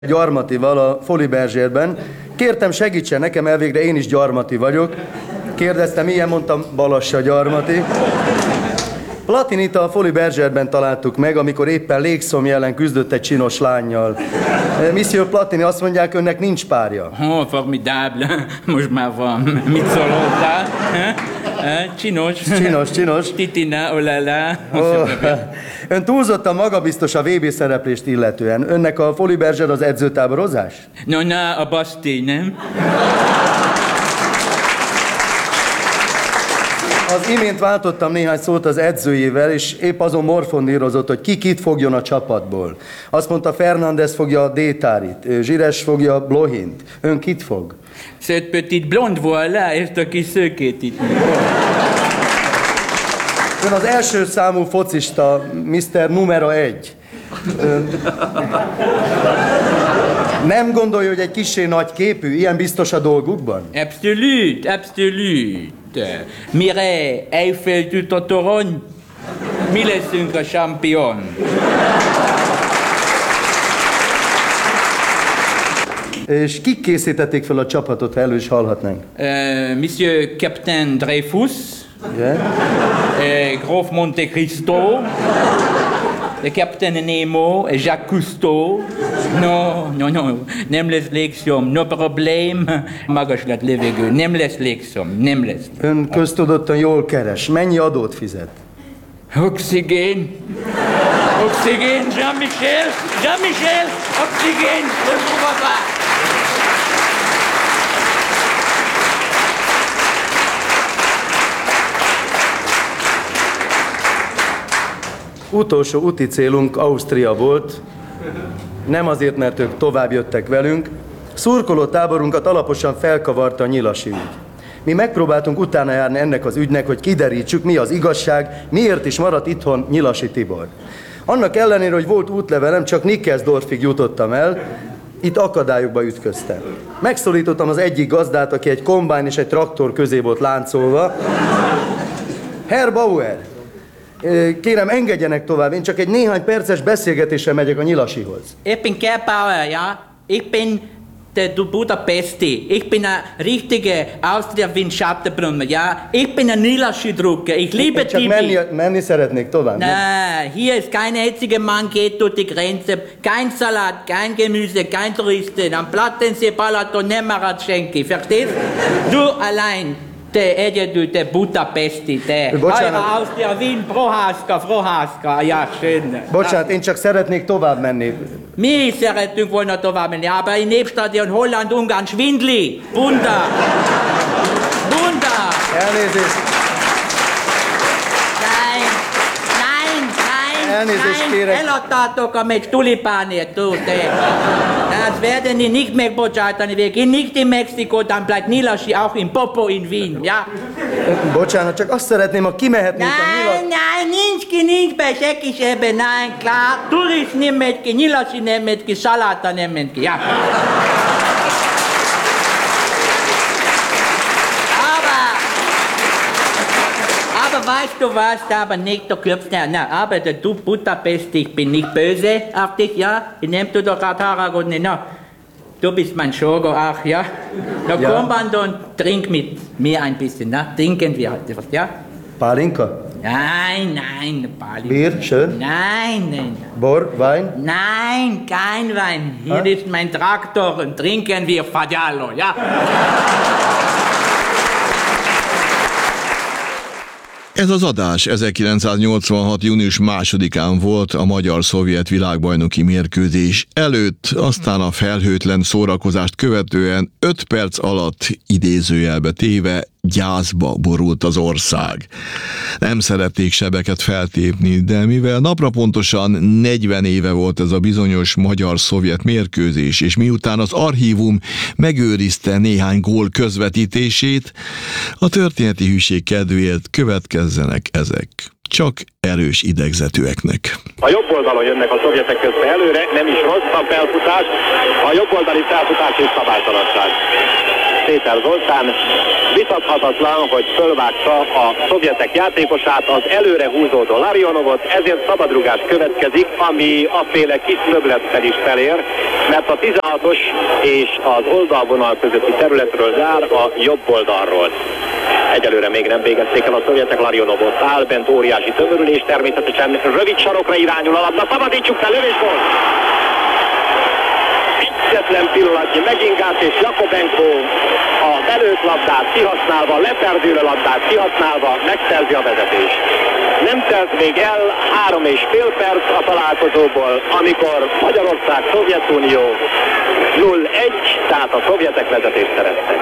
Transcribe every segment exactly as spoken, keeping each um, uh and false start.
Gyarmatival a Foliberzsérben. Kértem, segítsen nekem, elvégre én is gyarmati vagyok. Kérdeztem, ilyen, mondtam, Balassa Gyarmati. Platinit a Foliberzsérben találtuk meg, amikor éppen légszomj ellen küzdött egy csinos lánnyal. Monsieur Platini, azt mondják, önnek nincs párja. Oh, formidable. Most már van. Mit szól hozzá? Csinos. Csinos, csinos. Titina, olala. Oh. Ön túlzottan magabiztos a vé bé szereplést illetően. Önnek a Foliberzsér az edzőtáborozás? No, na, a Basti, nem? Az imént váltottam néhány szót az edzőjével, és épp azon morfondírozott, hogy ki kit fogjon a csapatból. Azt mondta, Fernandez fogja a Détárit, Zsires fogja a Blohint. Ön kit fog? Cette petite blonde, voilà, ezt a kis szőkét itt. Ön az első számú focista, miszter Numero egy. Ön... Nem gondolja, hogy egy kissé nagy képű, ilyen biztos a dolgukban? Abszolút, abszolút. Mire, Eiffel a torony, mi leszünk a champion. És kik készítették fel a csapatot, ha elő is hallhatnánk? Uh, Monsieur Captain Dreyfus, yeah. uh, Gróf Monte Cristo, de Captain Nemo, Jacques Cousteau. No, no, no, nem lesz légszom, no problém, magas lett levegő, nem lesz légszom, nem lesz. Ön köztudottan jól keres, mennyi adót fizet? Oxigén, oxigén, Jean-Michel, Jean-Michel, oxigén, Utolsó úti célunk Ausztria volt, nem azért, mert ők tovább jöttek velünk. Szurkoló táborunkat alaposan felkavarta a nyilasi ügy. Mi megpróbáltunk utána járni ennek az ügynek, hogy kiderítsük, mi az igazság, miért is maradt itthon Nyilasi Tibor. Annak ellenére, hogy volt útlevelem, csak Nickelsdorfig jutottam el, itt akadályokba ütköztem. Megszólítottam az egyik gazdát, aki egy kombájn és egy traktor közé volt láncolva. Herr Bauer, kérem, engedjenek tovább, én csak egy néhány perces beszélgetésre megyek a Nyilasihoz. Ich bin Herr Bauer, ja? Ich bin der Budapesti. Ich bin ein richtiger Austria-Wien-Schattenbrunner, ja? Ich bin ein Nyilasi-Drucker. Ich liebe Tibi. Csak menni, menni szeretnék tovább. Nein, hier ist kein einziger Mann geht durch die Grenze. Kein Salat, kein Gemüse, kein Touristen. Am Plattensee Balaton nem marad senki. Verstehst? Du allein. Te egyedül, te Budapesti, te. Bocsánat. Austria, Wien, Prohászka, Prohászka, ja, schön. Bocsánat, én csak szeretnék tovább menni. Mi is szerettünk volna tovább menni, aber in Népstadion, Holland, Ungarn, Schwindli, Bunda. Bunda. Elnézést. Nein, nein, nein, Elnézést nein, kérek. Eladtátok a meccs tulipánért, du, te. Das werden die nicht megbocsátani, wir gehen nicht in Mexiko, dann bleibt Nyilasi auch in Popo in Wien, ja? Bocsánat, csak azt szeretném, ha kimehetnénk a Nyilasi... Nein, nein, nincs ki, nincs be, senki sebe, nein, klar. Turist nem megy ki, Nyilasi nem megy ki, Saláta nem megy ki, ja. Aber weißt du was, aber nicht der Klöpfner, na, aber der du Budapest, ich bin nicht böse auf dich, ja? Ich nehm du doch Haragod, na. Du bist mein Schwager auch, ja? Na ja. Komm man und trink mit mir ein bisschen, na? Trinken wir heute was, ja? Pálinka? Nein, nein, Pálinka. Bier, schön? Nein, nein. Bor, Wein? Nein, kein Wein. Hier ha? Ist mein Traktor und trinken wir Fadialo, ja? Ez az adás ezerkilencszáznyolcvanhat. június másodikán volt, a magyar-szovjet világbajnoki mérkőzés előtt, aztán a felhőtlen szórakozást követően öt perc alatt, idézőjelbe téve, gyászba borult az ország. Nem szerették sebeket feltépni, de mivel napra pontosan negyven éve volt ez a bizonyos magyar-szovjet mérkőzés, és miután az archívum megőrizte néhány gól közvetítését, a történeti hűség kedvéért következzenek ezek. Csak erős idegzetűeknek. A jobb oldalon jönnek a szovjetek közben előre, nem is rossz a felfutás, a jobb oldali felfutás és szabálytalanság. Péter Zoltán vitathatatlan, hogy fölvágta a szovjetek játékosát, az előre húzódó Larionovot, ezért szabadrugás következik, ami aféle kis löblettel is felér, mert a tizenhatos és az oldalvonal közötti területről zár a jobb oldalról. Egyelőre még nem végezték el a szovjetek, Larionov ott áll, bent óriási tömörülés, természetesen rövid sarokra irányul a labda, szabadítsuk fel, lövésból! Egyetlen pillanatnyi megingás, és Jakobenko a belőtt labdát kihasználva, leperdülő labdát kihasználva megszerzi a vezetést. Nem telt még el három és fél perc a találkozóból, amikor Magyarország, Szovjetunió nulla egy, tehát a szovjetek vezetést szereztek.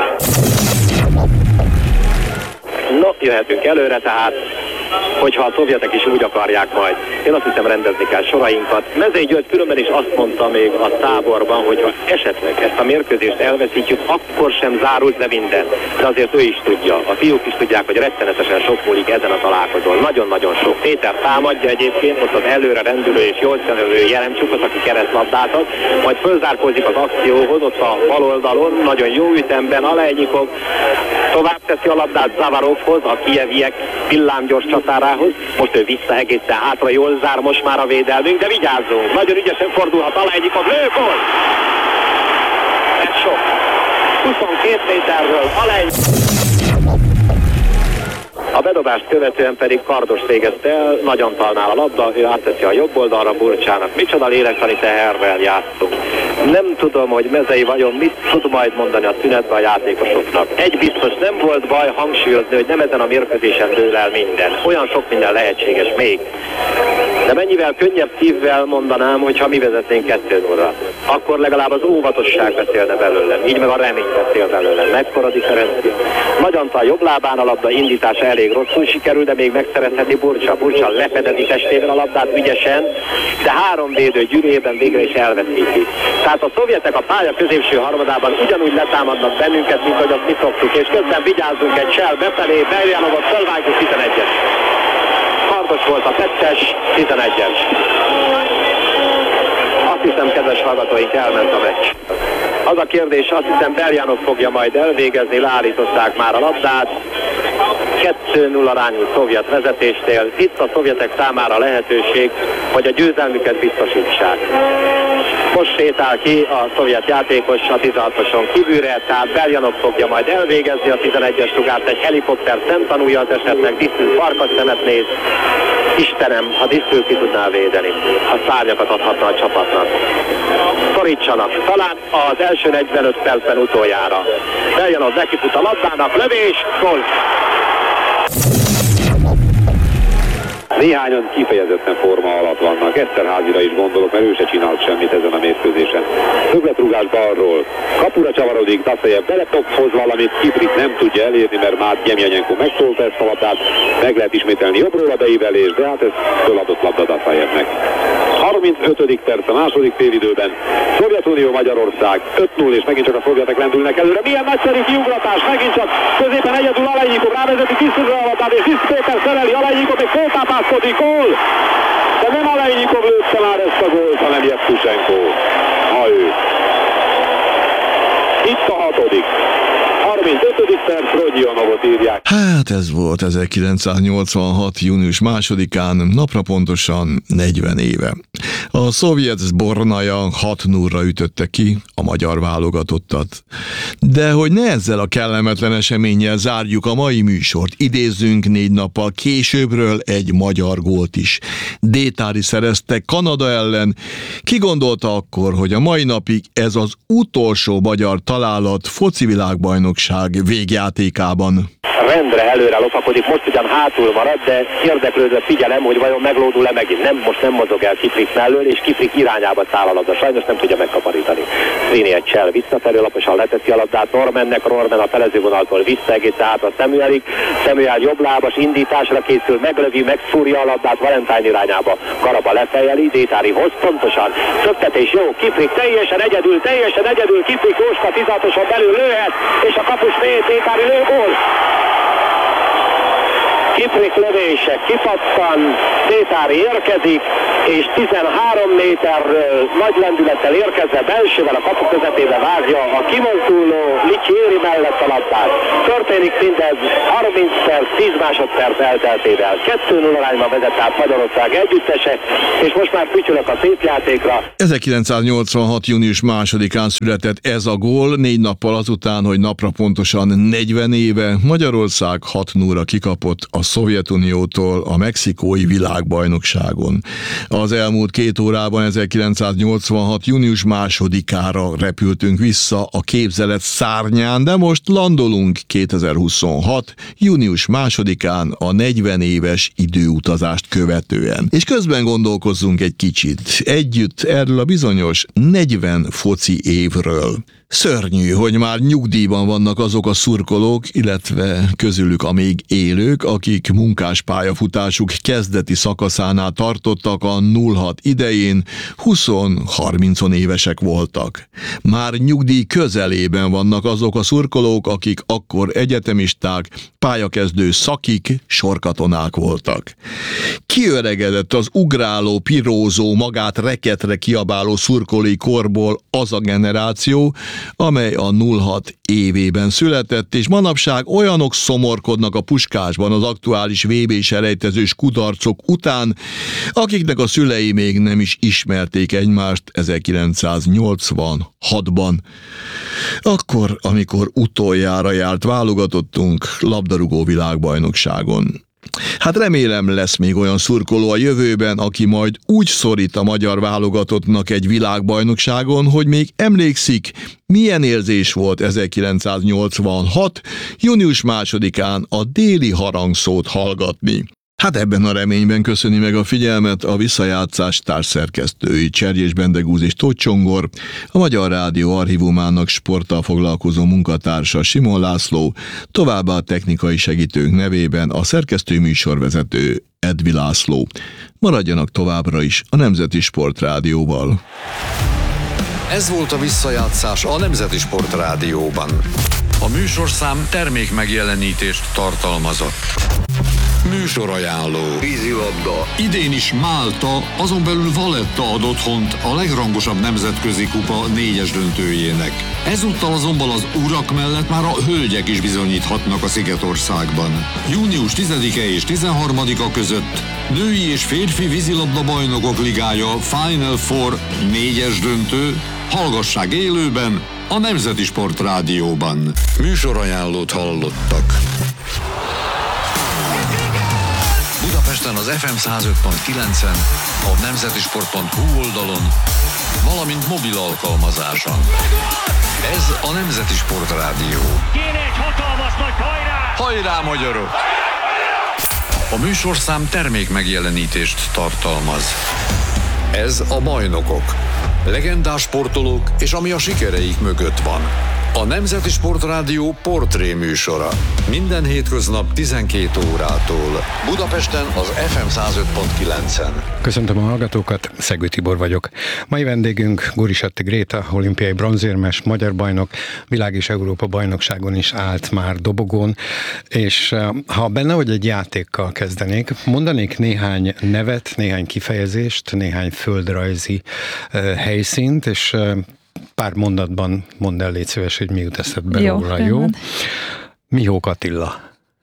No, jöhetünk előre, tehát hogyha a szovjetek is úgy akarják majd. Én azt hiszem, rendezni kell sorainkat. Mezei György különben is azt mondta még a táborban, hogy ha esetleg ezt a mérkőzést elveszítjük, akkor sem zárult le minden. De azért ő is tudja, a fiúk is tudják, hogy rettenetesen sok múlik ezen a találkozón. Nagyon-nagyon sok. Péter támadja egyébként, most az előre rendülő és jól szerelő Jeremcsukot, aki keresztlabdát, majd fölzárkózik az akcióhoz, ott a bal oldalon, nagyon jó ütemben Alejnyikov tovább teszi a labdát Zavarovhoz, a kijeviek villámgyors csatárához. Most ő vissza egészen hátra, jól zár most már a védelmünk, de vigyázzunk, nagyon ügyesen fordulhat Alejnyikov, lő, gól! Ez sok. huszonkét méterről Alejnyikov. A bedobást követően pedig Kardos végezte el, nagyon talnál a labda, ő átteszi a jobb oldalra Burcsának. Micsoda lélektani teherrel játszunk. Nem tudom, hogy Mezei vajon mit tud majd mondani a szünetben a játékosoknak. Egy biztos, nem volt baj hangsúlyozni, hogy nem ezen a mérkőzésen dől el minden. Olyan sok minden lehetséges még. De mennyivel könnyebb szívvel mondanám, hogy ha mi vezetnénk kettő nullra. Akkor legalább az óvatosság beszélne belőlem, így meg a remény beszél belőlem. Mekkora differencia. Nagyantal jobb lábán a labda indítása elég rosszul sikerül, de még megszerezheti Burcsa. Burcsa lefedezi testével a labdát ügyesen, de három védő gyűrűjében végre is elveszíti. Tehát a szovjetek a pálya középső harmadában ugyanúgy letámadnak bennünket, mint hogy azt mi szoktuk, és közben vigyázzunk egy sel befelé, Beljanovot fölvágjuk tizenegyes. Kardos volt a kettes, tizenegyes. Azt hiszem, kedves hallgatóink, elment a meccs. Az a kérdés, azt hiszem, Beljanov fogja majd elvégezni, leállították már a labdát. kettő nulla arányú szovjet vezetésnél. Itt a szovjetek számára lehetőség, hogy a győzelmüket biztosítsák. Most sétál ki a szovjet játékos a tizenhatoson kívülre, tehát Beljanov fogja majd elvégezni a tizenegyes rugást, egy helikopter nem tanulja az esetnek, Disztül farkas szemet néz. Istenem, ha Disztül ki tudná védeni, a szárnyakat adhatna a csapatnak. Szorítsanak, talán az első negyvenöt percben utoljára. Beljanov nekifut a labdának, lövés, gól! Néhányan kifejezetten forma alatt vannak. Eszterházira is gondolok, mert ő se csinált semmit ezen a mérkőzésen. Többletrugás balról. Kapura csavarodik, Daszajev beletophoz valamit, Kiprik nem tudja elérni, mert már Gyemjanyenko megszólta ezt a labdát. Meg lehet ismételni jobbról a beívelés, de hát ez föladott labda Daszajevnek. harmincötödik perc a második félidőben. Szovjetunió Magyarország öt null, és megint csak a szovjetek lendülnek előre. Milyen nagyszerű kiugratás, megint csak középen egyedül Alejnyikov rávezeti Tisztúzra a labdát, és Tiszt Péter szereli, Alejnyikov még föltápászkodik, gól! De nem Alejnyikov lőtte már ezt a gólt, hanem Jevtusenko. Ha ő. Itt a hatodik. harmincötödik perc, Rodionovot írják. Hát ez volt ezerkilencszáznyolcvanhat. június másodikán, napra pontosan negyven éve. A szovjet Zbornaja hat nullra ütötte ki a magyar válogatottat. De hogy ne ezzel a kellemetlen eseménnyel zárjuk a mai műsort, idézzünk négy nappal későbbről egy magyar gólt is. Détári szerezte Kanada ellen. Ki gondolta akkor, hogy a mai napig ez az utolsó magyar találat foci világbajnokság végjátékában? Rendre előre lopakodik, most ugyan hátul marad, de érdeklődve figyelem, hogy vajon meglódul-e megint. Nem, most nem mozog el Kiprik mellől, és Kiprik irányába száll a labda. Sajnos nem tudja megkaparítani. Trini egy csel visszafelé, laposan leteszi a labdát Normannek, Norman a felezővonaltól vissza egészen át a Samuelig. Samuel jobb lábas indításra készül, meglövi, megszúrja a labdát Valentine irányába. Garaba lefejeli, Détárihoz pontosan. Szöktetés jó, Kiprik teljesen egyedül, teljesen egyedül, Kiprik Jóska tizenhatoson belül lőhet, és a kapus mély, Détári lő, gól! Kiprik lövése kipattan, Détári érkezik, és tizenhárom méterről nagy lendülettel érkezve belsővel a kapu közepébe vágja a kimozduló Licsi Éri mellett a labdát. Történik mindez harminc perc, tíz másodperc elteltével. kettő null arányban vezet át Magyarország együttese, és most már fütyülök a szépjátékra. ezerkilencszáznyolcvanhat. június másodikán született ez a gól, négy nappal azután, hogy napra pontosan negyven éve Magyarország hat nullra kikapott a Szovjetuniótól a mexikói világbajnokságon. Az elmúlt két órában ezerkilencszáznyolcvanhat. június másodikára repültünk vissza a képzelet szárnyán, de most landolunk kétezer-huszonhat. június másodikán a negyven éves időutazást követően. És közben gondolkozzunk egy kicsit együtt erről a bizonyos negyven foci évről. Szörnyű, hogy már nyugdíjban vannak azok a szurkolók, illetve közülük a még élők, akik munkáspályafutásuk kezdeti szakaszánál tartottak a nulla hat idején, húsz-harminc évesek voltak. Már nyugdíj közelében vannak azok a szurkolók, akik akkor egyetemisták, pályakezdő szakik, sorkatonák voltak. Kiöregedett az ugráló, pirózó, magát reketre kiabáló szurkolói korból az a generáció, amely a nulla hat évében született, és manapság olyanok szomorkodnak a Puskásban az aktuális vé bé-selejtezős kudarcok után, akiknek a szülei még nem is ismerték egymást ezerkilencszáznyolcvanhatban. Akkor, amikor utoljára járt válogatottunk labdarúgó világbajnokságon. Hát remélem lesz még olyan szurkoló a jövőben, aki majd úgy szorít a magyar válogatottnak egy világbajnokságon, hogy még emlékszik, milyen érzés volt ezerkilencszáznyolcvanhat. június másodikán a déli harangszót hallgatni. Hát ebben a reményben köszöni meg a figyelmet a visszajátszás társszerkesztői Cserjés Bendegúz és Tóth Csongor, a Magyar Rádió archívumának sporttal foglalkozó munkatársa Simon László, továbbá a technikai segítőnk nevében a szerkesztő műsorvezető Edvi László. Maradjanak továbbra is a Nemzeti Sportrádióval. Ez volt a visszajátszás a Nemzeti Sportrádióban. A műsorszám termék megjelenítést tartalmazott. Műsorajánló. Vízilabda. Idén is Málta, azon belül Valletta ad otthont a legrangosabb nemzetközi kupa négyes döntőjének. Ezúttal azonban az urak mellett már a hölgyek is bizonyíthatnak a Szigetországban. június tizedike és tizenharmadika között női és férfi vízilabda bajnokok ligája Final Four négyes döntő. Hallgassák élőben a Nemzeti Sportrádióban. Műsorajánlót hallottak. Budapesten az ef em száz öt pont kilencen, a nemzetisport pont hú oldalon, valamint mobil alkalmazáson. Ez a Nemzeti Sportrádió. Kéne egy hatalmas nagy hajrá! Hajrá, magyarok! A műsorszám termék megjelenítést tartalmaz. Ez a Bajnokok. Legendás sportolók és ami a sikereik mögött van. A Nemzeti Sportrádió portré műsora. Minden hétköznap tizenkét órától. Budapesten az ef em száz öt pont kilencen. Köszöntöm a hallgatókat, Szegő Tibor vagyok. Mai vendégünk Gurisatti Gréta, olimpiai bronzérmes, magyar bajnok, világ és Európa bajnokságon is állt már dobogón, és ha benne vagy egy játékkal kezdenék, mondanék néhány nevet, néhány kifejezést, néhány földrajzi uh, helyszínt, és uh, pár mondatban mondd el, légy szíves, hogy mi jut eszedbe jó, róla, jó? Mihók Attila.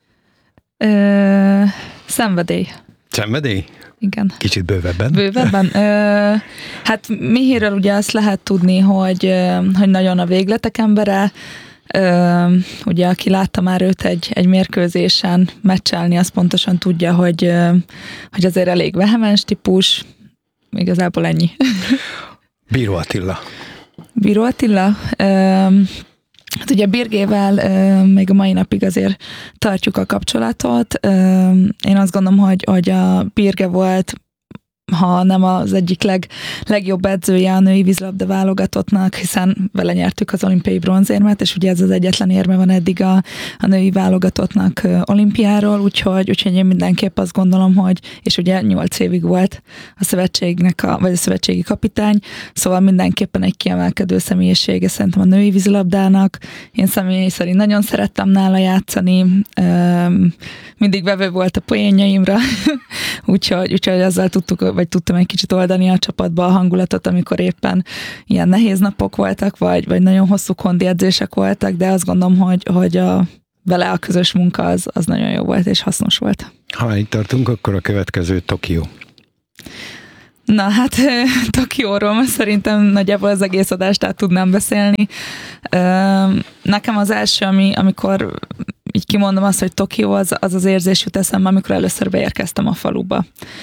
Ö, szenvedély. Szenvedély? Igen. Kicsit bővebben. Bővebben? Ö, hát Mihiről ugye azt lehet tudni, hogy, hogy nagyon a végletek embere. Ö, ugye aki látta már őt egy, egy mérkőzésen meccselni, az pontosan tudja, hogy, hogy azért elég vehemens típus. Igazából ennyi. Bíró Attila. Bíró Attila? Ö, hát ugye Birgével ö, még a mai napig azért tartjuk a kapcsolatot. Ö, én azt gondolom, hogy, hogy a Birge volt, ha nem az egyik leg, legjobb edzője a női vízilabda válogatottnak, hiszen vele nyertük az olimpiai bronzérmet, és ugye ez az egyetlen érme van eddig a, a női válogatottnak olimpiáról, úgyhogy, úgyhogy én mindenképp azt gondolom, hogy, és ugye nyolc évig volt a szövetségnek, a, vagy a szövetségi kapitány, szóval mindenképpen egy kiemelkedő személyisége szerintem a női vízilabdának. Én személy szerint nagyon szerettem nála játszani, mindig vevő volt a poénjaimra, úgyhogy, úgyhogy azzal tudtuk, vagy tudtam egy kicsit oldani a csapatba a hangulatot, amikor éppen ilyen nehéz napok voltak, vagy, vagy nagyon hosszú kondi edzések voltak, de azt gondolom, hogy, hogy a vele a közös munka az, az nagyon jó volt és hasznos volt. Ha már itt tartunk, akkor a következő Tokió. Na hát Tokióról szerintem nagyjából az egész adást át tudnám beszélni. Nekem az első, ami, amikor így kimondom azt, hogy Tokió, az az, az érzés jut eszembe, amikor először beérkeztem a faluba.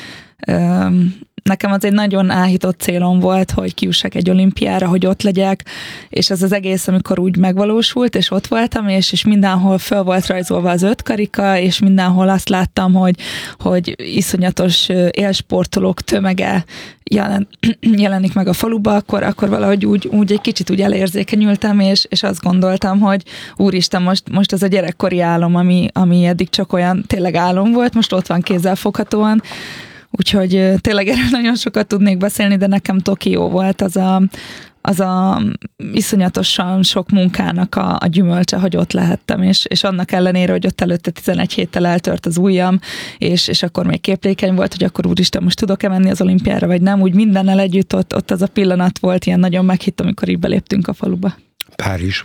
Nekem az egy nagyon áhított célom volt, hogy kijussak egy olimpiára, hogy ott legyek, és ez az egész, amikor úgy megvalósult, és ott voltam, és, és mindenhol föl volt rajzolva az öt karika, és mindenhol azt láttam, hogy, hogy iszonyatos élsportolók tömege jelen, jelenik meg a faluba, akkor, akkor valahogy úgy, úgy egy kicsit úgy elérzékenyültem, és, és azt gondoltam, hogy úristen, most, most ez a gyerekkori álom, ami, ami eddig csak olyan tényleg álom volt, most ott van kézzelfoghatóan. Úgyhogy tényleg erről nagyon sokat tudnék beszélni, de nekem Tokió volt az a, az a iszonyatosan sok munkának a, a gyümölcse, hogy ott lehettem, és, és annak ellenére, hogy ott előtte tizenegy héttel eltört az ujjam, és, és akkor még képlékeny volt, hogy akkor úristen, most tudok-e menni az olimpiára, vagy nem, úgy mindennel együtt ott, ott az a pillanat volt, ilyen nagyon meghitt, amikor így beléptünk a faluba. Párizs.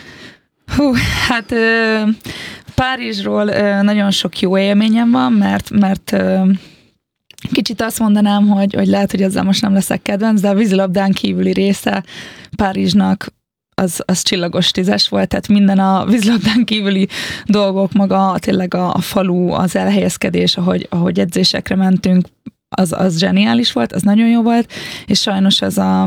Hú, hát Párizsról nagyon sok jó élményem van, mert, mert kicsit azt mondanám, hogy, hogy lehet, hogy ezzel most nem leszek kedvenc, de a vízilabdán kívüli része Párizsnak az, az csillagos tízes volt, tehát minden a vízilabdán kívüli dolgok, maga tényleg a, a falu, az elhelyezkedés, ahogy, ahogy edzésekre mentünk, az, az zseniális volt, az nagyon jó volt, és sajnos az a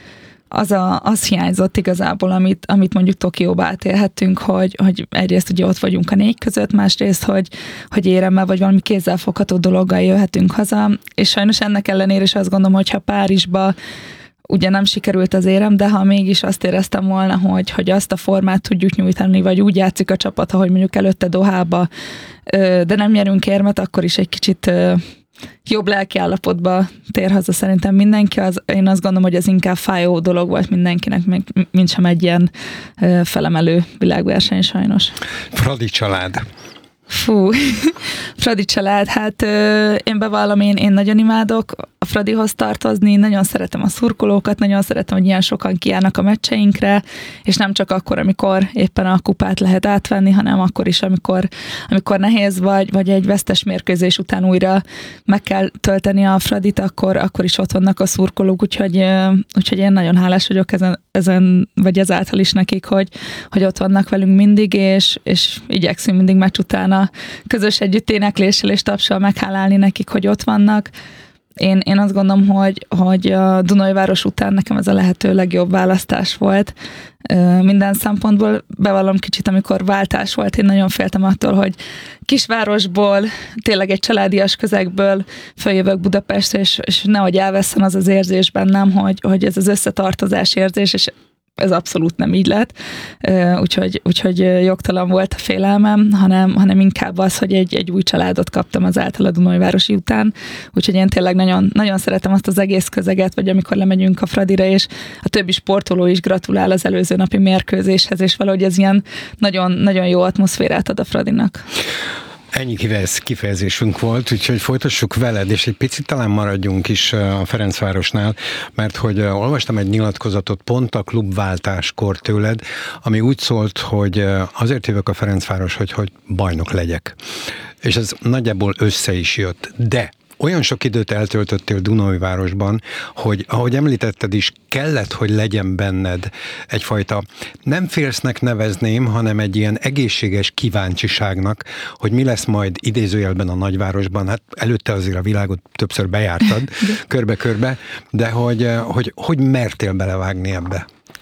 Az, a, az hiányzott igazából, amit, amit mondjuk Tokióba átélhettünk, hogy, hogy egyrészt ugye ott vagyunk a négy között, másrészt, hogy, hogy éremmel vagy valami kézzelfogható dologgal jöhetünk haza, és sajnos ennek ellenére is azt gondolom, hogy ha Párizsba ugye nem sikerült az érem, de ha mégis azt éreztem volna, hogy, hogy azt a formát tudjuk nyújtani, vagy úgy játszik a csapat, ahogy mondjuk előtte Dohába, de nem nyerünk érmet, akkor is egy kicsit jobb lelkiállapotba tér haza szerintem mindenki. Az, én azt gondolom, hogy ez inkább fájó dolog volt mindenkinek, mint sem egy ilyen felemelő világverseny sajnos. Fradi család. Fú, Fradi család, hát én bevallom, én, én nagyon imádok a Fradihoz tartozni, nagyon szeretem a szurkolókat, nagyon szeretem, hogy ilyen sokan kijárnak a meccseinkre, és nem csak akkor, amikor éppen a kupát lehet átvenni, hanem akkor is, amikor, amikor nehéz vagy, vagy egy vesztes mérkőzés után újra meg kell tölteni a Fradit, akkor, akkor is ott vannak a szurkolók, úgyhogy, úgyhogy én nagyon hálás vagyok ezen, ezen vagy ezáltal is nekik, hogy, hogy ott vannak velünk mindig, és, és igyekszünk mindig meccs után a közös együtt énekléssel és tapssal meghálálni nekik, hogy ott vannak. Én, én azt gondolom, hogy, hogy a Dunajváros után nekem ez a lehető legjobb választás volt. Minden szempontból bevallom kicsit, amikor váltás volt, én nagyon féltem attól, hogy kisvárosból, tényleg egy családias közegből följövök Budapestre, és, és nehogy elvesszen az az érzés bennem, hogy, hogy ez az összetartozás érzés, és ez abszolút nem így lett, úgyhogy, úgyhogy jogtalan volt a félelmem, hanem, hanem inkább az, hogy egy, egy új családot kaptam azáltal a Dunajvárosi után, úgyhogy én tényleg nagyon, nagyon szeretem azt az egész közeget, vagy amikor lemegyünk a Fradira, és a többi sportoló is gratulál az előző napi mérkőzéshez, és valahogy ez ilyen nagyon, nagyon jó atmoszférát ad a Fradinak. Ennyi kifejezésünk volt, úgyhogy folytassuk veled, és egy picit talán maradjunk is a Ferencvárosnál, mert hogy olvastam egy nyilatkozatot pont a klubváltáskor tőled, ami úgy szólt, hogy azért jövök a Ferencváros, hogy, hogy bajnok legyek. És ez nagyjából össze is jött, de olyan sok időt eltöltöttél Dunajvárosban, hogy ahogy említetted is, kellett, hogy legyen benned egyfajta, nem félsznek nevezném, hanem egy ilyen egészséges kíváncsiságnak, hogy mi lesz majd idézőjelben a nagyvárosban. Hát előtte azért a világot többször bejártad körbe-körbe, de hogy, hogy hogy mertél belevágni ebbe?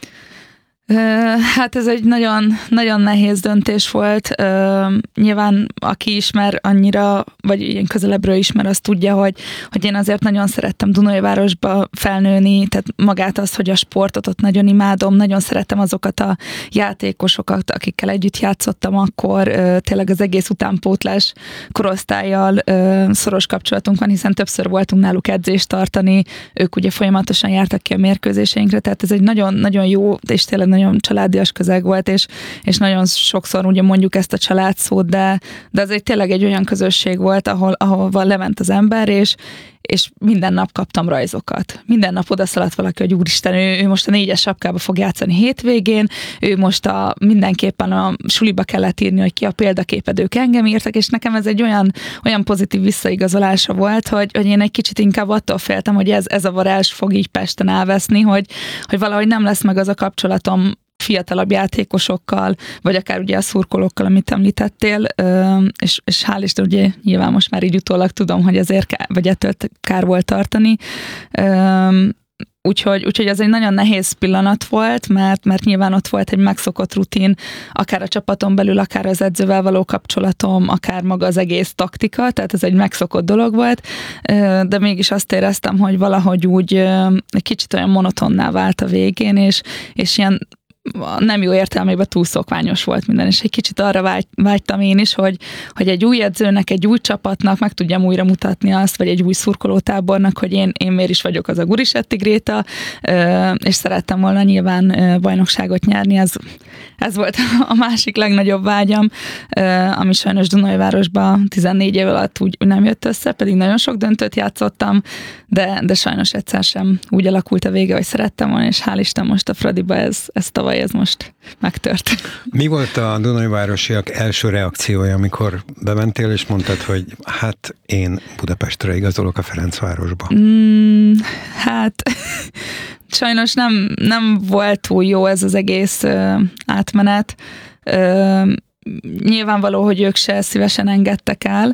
Hát ez egy nagyon, nagyon nehéz döntés volt. Nyilván aki ismer annyira, vagy ilyen közelebbről ismer, az tudja, hogy, hogy én azért nagyon szerettem Dunajvárosba felnőni, tehát magát azt, hogy a sportot ott nagyon imádom, nagyon szerettem azokat a játékosokat, akikkel együtt játszottam akkor, tényleg az egész utánpótlás korosztállyal szoros kapcsolatunk van, hiszen többször voltunk náluk edzést tartani, ők ugye folyamatosan jártak ki a mérkőzéseinkre, tehát ez egy nagyon, nagyon jó, és tényleg nagyon családias közeg volt, és, és nagyon sokszor ugye mondjuk ezt a családszót, de, de ez egy tényleg egy olyan közösség volt, ahol, ahol lement az ember, és, és minden nap kaptam rajzokat. Minden nap odaszaladt valaki, hogy úristen, ő, ő most a négyes sapkába fog játszani hétvégén, ő most a, mindenképpen a suliba kellett írni, hogy ki a példaképed, ők engem írtak, és nekem ez egy olyan, olyan pozitív visszaigazolása volt, hogy, hogy én egy kicsit inkább attól féltem, hogy ez, ez a varázs fog így Pesten elveszni, hogy, hogy valahogy nem lesz meg az a kapcsolatom fiatalabb játékosokkal, vagy akár ugye a szurkolókkal, amit említettél, és, és hál' Isten, ugye nyilván most már így utólag tudom, hogy ezért kár, vagy ettől kár volt tartani. Úgyhogy, úgyhogy ez egy nagyon nehéz pillanat volt, mert, mert nyilván ott volt egy megszokott rutin, akár a csapaton belül, akár az edzővel való kapcsolatom, akár maga az egész taktika, tehát ez egy megszokott dolog volt, de mégis azt éreztem, hogy valahogy úgy egy kicsit olyan monotonná vált a végén, és, és ilyen nem jó értelmében túl szokványos volt minden, és egy kicsit arra vágy, vágytam én is, hogy, hogy egy új edzőnek, egy új csapatnak meg tudjam újra mutatni azt, vagy egy új szurkolótábornak, hogy én, én miért is vagyok az a Gurisetti Gréta, és szerettem volna nyilván bajnokságot nyerni, ez, ez volt a másik legnagyobb vágyam, ami sajnos Dunajvárosban tizennégy év alatt úgy nem jött össze, pedig nagyon sok döntőt játszottam, de, de sajnos egyszer sem úgy alakult a vége, hogy szerettem volna, és hál' Isten most a Fradiba ez, ez tavaly ez most megtört. Mi volt a dunajvárosiak első reakciója, amikor bementél, és mondtad, hogy hát én Budapestre igazolok a Ferencvárosba? Mm, hát sajnos nem, nem volt túl jó ez az egész uh, átmenet. Uh, nyilvánvaló, hogy ők se szívesen engedtek el,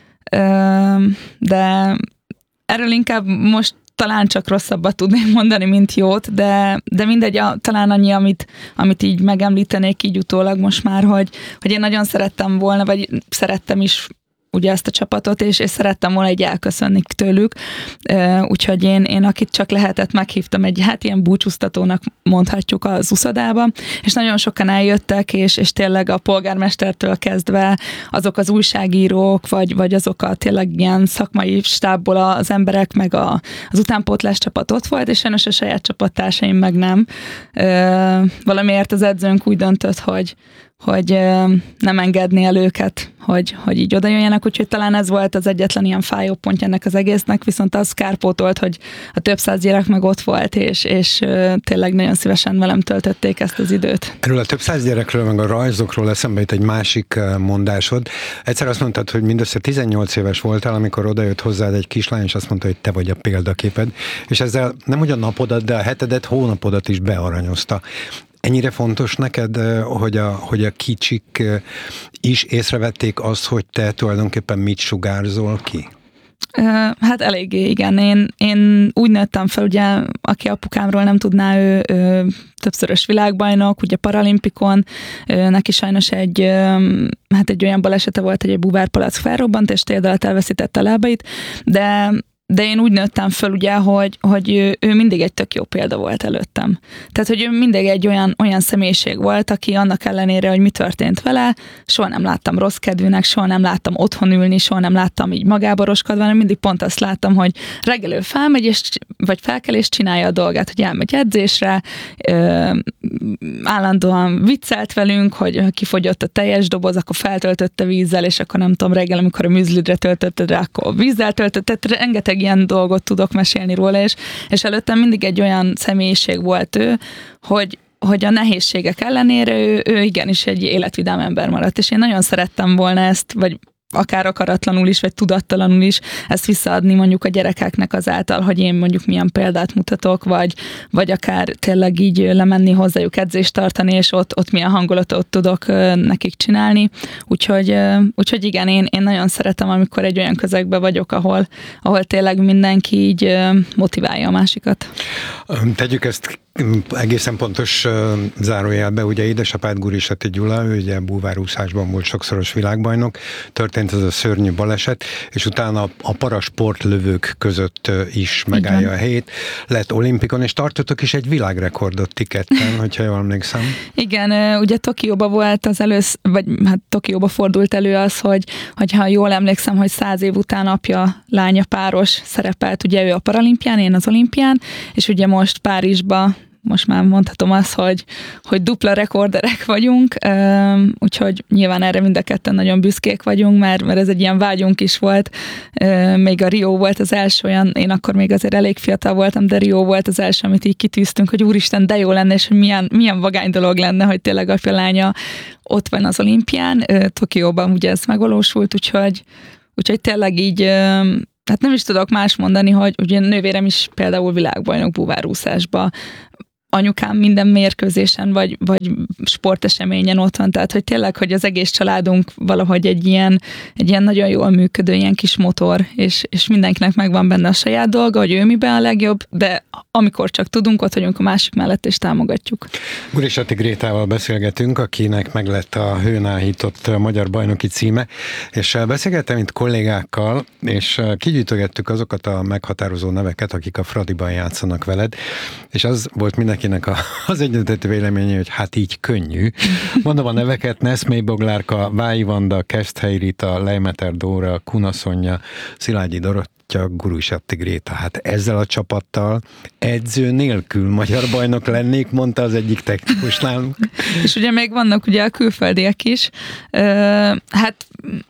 uh, de erről inkább most talán csak rosszabbat tudnék mondani, mint jót, de, de mindegy, a, talán annyi, amit, amit így megemlítenék így utólag most már, hogy, hogy én nagyon szerettem volna, vagy szerettem is ugye ezt a csapatot, és, és szerettem volna egy elköszönni tőlük, úgyhogy én, én akit csak lehetett, meghívtam egy hát ilyen búcsúztatónak mondhatjuk az uszodába, és nagyon sokan eljöttek, és, és tényleg a polgármestertől kezdve azok az újságírók, vagy, vagy azok a tényleg ilyen szakmai stábból az emberek, meg a, az utánpótlás csapat ott volt, és sajnos a saját csapattársaim meg nem. Valamiért az edzőnk úgy döntött, hogy hogy nem engedné el őket, hogy, hogy így oda jöjjenek, úgyhogy talán ez volt az egyetlen ilyen fájó pontja ennek az egésznek, viszont az kárpótolt, hogy a több száz gyerek meg ott volt, és, és tényleg nagyon szívesen velem töltötték ezt az időt. Erről a több száz gyerekről, meg a rajzokról eszembe jut egy másik mondásod. Egyszer azt mondtad, hogy mindössze tizennyolc éves voltál, amikor odajött hozzád egy kislány, és azt mondta, hogy te vagy a példaképed, és ezzel nem hogy a napodat, de a hetedet, hónapodat is bearanyozta. Ennyire fontos neked, hogy a, hogy a kicsik is észrevették azt, hogy te tulajdonképpen mit sugárzol ki? Hát eléggé, igen. Én, én úgy nőttem fel, ugye, aki apukámról nem tudná, ő, ő többszörös világbajnok, ugye paralimpikon, ő, neki sajnos egy, hát egy olyan balesete volt, hogy egy búvárpalack felrobbant, és térdel alatt elveszítette a lábait, de De én úgy nőttem föl, ugye, hogy, hogy ő, ő mindig egy tök jó példa volt előttem. Tehát, hogy ő mindig egy olyan, olyan személyiség volt, aki annak ellenére, hogy mi történt vele, soha nem láttam rossz kedvűnek, soha nem láttam otthon ülni, soha nem láttam így magába roskodva, hanem mindig pont azt láttam, hogy reggel ő felmegy, és, vagy felkel és csinálja a dolgát, hogy elmegy edzésre, ö, állandóan viccelt velünk, hogy kifogyott a teljes doboz, akkor feltöltötte vízzel, és akkor nem tudom, reggel, amikor a műzlidre töltötted rá, akkor vízzel töltötted, rengeteg ilyen dolgot tudok mesélni róla, és, és előttem mindig egy olyan személyiség volt ő, hogy, hogy a nehézségek ellenére ő, ő igenis egy életvidám ember maradt, és én nagyon szerettem volna ezt, vagy akár akaratlanul is, vagy tudattalanul is ezt visszaadni mondjuk a gyerekeknek azáltal, hogy én mondjuk milyen példát mutatok, vagy, vagy akár tényleg így lemenni hozzájuk edzést tartani, és ott, ott milyen hangulatot tudok nekik csinálni. Úgyhogy, úgyhogy igen, én, én nagyon szeretem, amikor egy olyan közegben vagyok, ahol, ahol tényleg mindenki így motiválja a másikat. Tegyük ezt egészen pontos uh, zárójelbe, ugye édesapád Gurisetti Gyula, ő ugye búvárúszásban volt sokszoros világbajnok, történt ez a szörnyű baleset, és utána a, a parasportlövők között uh, is megállja igen. a helyét, lett olimpikon, és tartottok is egy világrekordot ti ketten, hogyha jól emlékszem. Igen, ugye Tokióba volt az elősz, vagy hát Tokióba fordult elő az, hogy, hogyha jól emlékszem, hogy száz év után apja, lánya páros szerepelt, ugye ő a paralimpián, én az olimpián, és ugye most Párizsba most már mondhatom azt, hogy, hogy dupla rekorderek vagyunk, úgyhogy nyilván erre mind a ketten nagyon büszkék vagyunk, mert, mert ez egy ilyen vágyunk is volt. Még a Rio volt az első olyan, én akkor még azért elég fiatal voltam, de Rio volt az első, amit így kitűztünk, hogy úristen, de jó lenne, és hogy milyen, milyen vagány dolog lenne, hogy tényleg apja lánya ott van az olimpián. Tokióban ugye ez megvalósult, úgyhogy, úgyhogy tényleg így, hát nem is tudok más mondani, hogy ugye nővérem is például világbajnok búvárúszásba, anyukám minden mérkőzésen, vagy, vagy sporteseményen ott van, tehát hogy tényleg, hogy az egész családunk valahogy egy ilyen, egy ilyen nagyon jól működő ilyen kis motor, és, és mindenkinek megvan benne a saját dolga, hogy ő miben a legjobb, de amikor csak tudunk, ott vagyunk a másik mellett, és támogatjuk. Gurisatti Grétával beszélgetünk, akinek meg lett a hőn áhított magyar bajnoki címe, és beszélgettem itt kollégákkal, és kigyűjtögettük azokat a meghatározó neveket, akik a Fradiban játszanak veled, és az volt mindenkinek a, az egyetértő véleménye, hogy hát így könnyű. Mondom a neveket: Neszmely Boglárka, Vályi Vanda, Keszthely Rita, Leimeter Dóra, Kuna Szonya, Szilágyi Dorottya, Gurisatti Gréta. Hát ezzel a csapattal edző nélkül magyar bajnok lennék, mondta az egyik technikus nálunk. És ugye még vannak ugye a külföldiek is. Uh, hát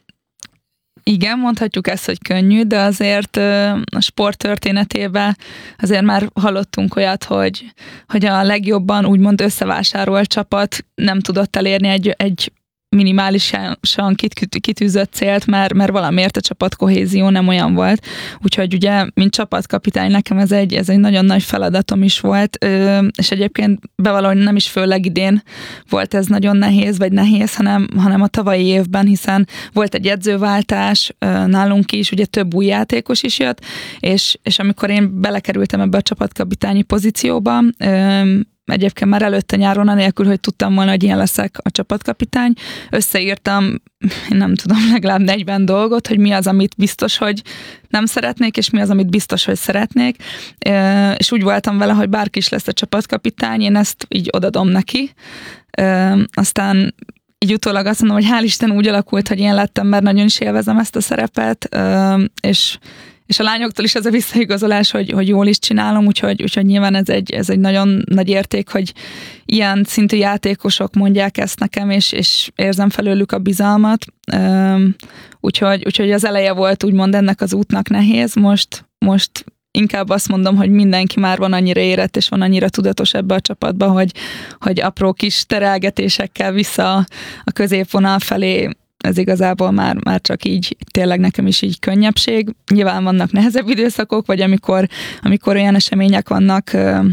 igen, mondhatjuk ezt, hogy könnyű, de azért a sport történetében azért már hallottunk olyat, hogy, hogy a legjobban úgymond összevásárolt csapat nem tudott elérni egy, egy minimálisan kitűzött célt, mert, mert valamiért a csapat kohézió nem olyan volt. Úgyhogy ugye, mint csapatkapitány, nekem ez egy, ez egy nagyon nagy feladatom is volt, és egyébként bevallom, nem is főleg idén volt ez nagyon nehéz, vagy nehéz, hanem, hanem a tavalyi évben, hiszen volt egy edzőváltás nálunk is, ugye több új játékos is jött, és, és amikor én belekerültem ebbe a csapatkapitányi pozícióba, egyébként már előtte nyáron, anélkül, hogy tudtam volna, hogy ilyen leszek a csapatkapitány, összeírtam, nem tudom, legalább negyven dolgot, hogy mi az, amit biztos, hogy nem szeretnék, és mi az, amit biztos, hogy szeretnék. És úgy voltam vele, hogy bárki is lesz a csapatkapitány, én ezt így odadom neki. Aztán így utólag azt mondom, hogy hál' Isten úgy alakult, hogy én lettem, mert nagyon is élvezem ezt a szerepet, és És a lányoktól is ez a visszaigazolás, hogy, hogy jól is csinálom, úgyhogy, úgyhogy nyilván ez egy, ez egy nagyon nagy érték, hogy ilyen szintű játékosok mondják ezt nekem, és, és érzem felőlük a bizalmat. Úgyhogy, úgyhogy az eleje volt úgymond ennek az útnak nehéz, most, most inkább azt mondom, hogy mindenki már van annyira érett, és van annyira tudatos ebbe a csapatba, hogy, hogy apró kis terelgetésekkel vissza a középvonal felé, ez igazából már, már csak így, tényleg nekem is így könnyebbség. Nyilván vannak nehezebb időszakok, vagy amikor, amikor olyan események vannak,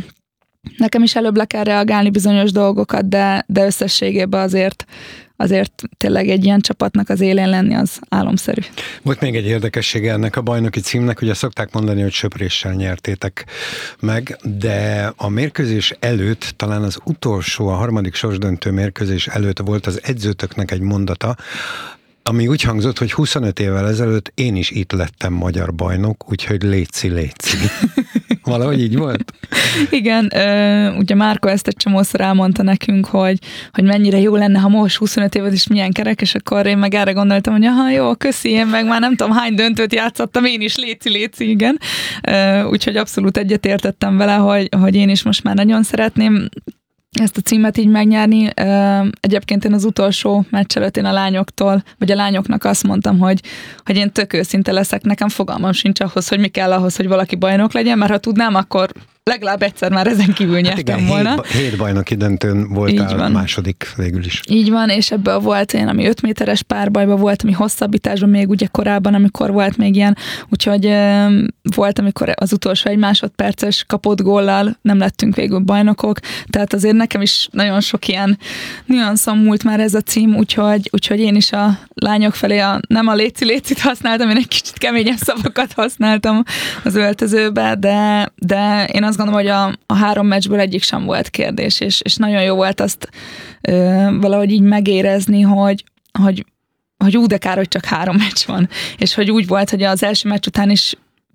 nekem is előbb le kell reagálni bizonyos dolgokat, de, de összességében azért, azért tényleg egy ilyen csapatnak az élén lenni az álomszerű. Volt még egy érdekessége ennek a bajnoki címnek, ugye szokták mondani, hogy söpréssel nyertétek meg, de a mérkőzés előtt, talán az utolsó, a harmadik sorsdöntő mérkőzés előtt volt az edzőtöknek egy mondata, ami úgy hangzott, hogy huszonöt évvel ezelőtt én is itt lettem magyar bajnok, úgyhogy léci, léci. Valahogy így volt? Igen, ugye Márko ezt egy csomószor elmondta nekünk, hogy, hogy mennyire jó lenne, ha most huszonöt évet is milyen kerek, és akkor én meg erre gondoltam, hogy aha, jó, köszi, én meg már nem tudom hány döntőt játszottam, én is léci, léci, igen. Úgyhogy abszolút egyetértettem vele, hogy, hogy én is most már nagyon szeretném ezt a címet így megnyerni. Egyébként én az utolsó meccs előtt én a lányoktól, vagy a lányoknak azt mondtam, hogy, hogy én tök őszinte leszek, nekem fogalmam sincs ahhoz, hogy mi kell ahhoz, hogy valaki bajnok legyen, mert ha tudnám, akkor legalább egyszer már ezen kívül nyertem hát igen, volna. Hét, hét bajnoki döntőn voltál második végül is. Így van, és ebből volt én, ami öt méteres párbajban volt, ami hosszabbításban még ugye korábban, amikor volt még ilyen, úgyhogy e, volt, amikor az utolsó egy másodperces kapott góllal nem lettünk végül bajnokok, tehát azért nekem is nagyon sok ilyen nüanszom múlt már ez a cím, úgyhogy, úgyhogy én is a lányok felé a, nem a léci-lécit használtam, én egy kicsit keményebb szavakat használtam az öltözőbe, de, de én azt gondolom, hogy a, a három meccsből egyik sem volt kérdés, és, és nagyon jó volt azt ö, valahogy így megérezni, hogy, hogy, hogy ú, de kár, hogy csak három meccs van. És hogy úgy volt, hogy az első meccs után is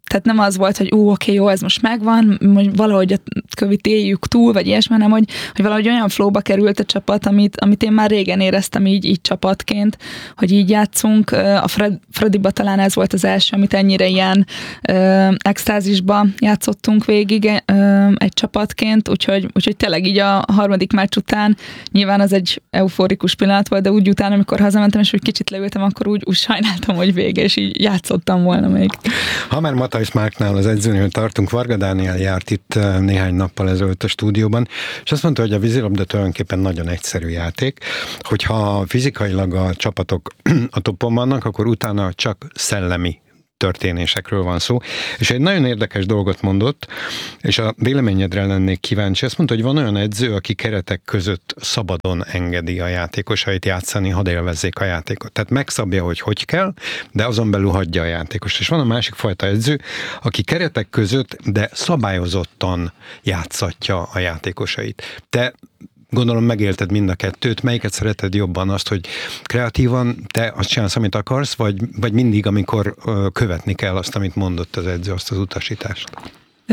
tehát nem az volt, hogy ú, oké, jó, ez most megvan, hogy valahogy a Covid éljük túl, vagy ilyesmi, hanem hogy, hogy valahogy olyan flowba került a csapat, amit, amit én már régen éreztem így, így csapatként, hogy így játszunk. A Fred, Fradiba talán ez volt az első, amit ennyire ilyen ö, extázisba játszottunk végig ö, egy csapatként, úgyhogy, úgyhogy tényleg így a harmadik meccs után nyilván az egy euforikus pillanat volt, de úgy utána, amikor hazamentem, és úgy kicsit leültem, akkor úgy, úgy sajnáltam, hogy vége, és így játszottam volna még. Ha már Matthijs Márknál, az edzőnél tartunk, Varga Dániel járt itt néhány nappal ezelőtt a stúdióban, és azt mondta, hogy a vízilabda tulajdonképpen nagyon egyszerű játék, hogyha fizikailag a csapatok a toppon vannak, akkor utána csak szellemi történésekről van szó. És egy nagyon érdekes dolgot mondott, és a véleményedre lennék kíváncsi. Azt mondta, hogy van olyan edző, aki keretek között szabadon engedi a játékosait játszani, hadd élvezzék a játékot. Tehát megszabja, hogy hogy kell, de azon belül hagyja a játékost. És van a másik fajta edző, aki keretek között, de szabályozottan játszatja a játékosait. Te gondolom megélted mind a kettőt, melyiket szereted jobban, azt, hogy kreatívan te azt csinálsz, amit akarsz, vagy, vagy mindig, amikor ö, követni kell azt, amit mondott az edző, azt az utasítást? Ö,